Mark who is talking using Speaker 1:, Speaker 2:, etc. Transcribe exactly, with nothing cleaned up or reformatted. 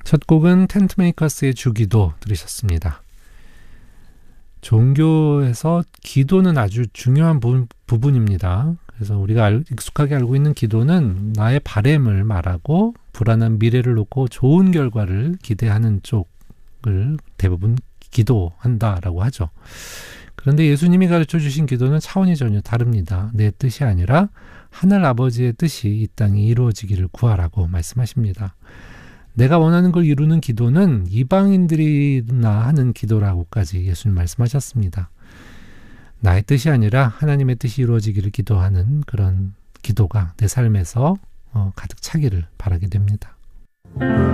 Speaker 1: 첫 곡은 텐트메이커스의 주기도 들으셨습니다. 종교에서 기도는 아주 중요한 부, 부분입니다. 그래서 우리가 알, 익숙하게 알고 있는 기도는 나의 바램을 말하고 불안한 미래를 놓고 좋은 결과를 기대하는 쪽을 대부분 기도한다라고 하죠. 그런데 예수님이 가르쳐 주신 기도는 차원이 전혀 다릅니다. 내 뜻이 아니라 하늘 아버지의 뜻이 이 땅에 이루어지기를 구하라고 말씀하십니다. 내가 원하는 걸 이루는 기도는 이방인들이나 하는 기도라고까지 예수님 말씀하셨습니다. 나의 뜻이 아니라 하나님의 뜻이 이루어지기를 기도하는 그런 기도가 내 삶에서 어, 가득 차기를 바라게 됩니다.